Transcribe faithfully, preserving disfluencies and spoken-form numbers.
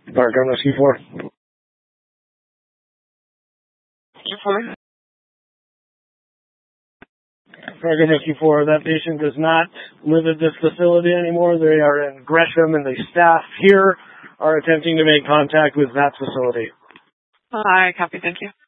Park on Rescue four. Park on Rescue four, that patient does not live at this facility anymore. They are in Gresham, and the staff here are attempting to make contact with that facility. I copy, thank you.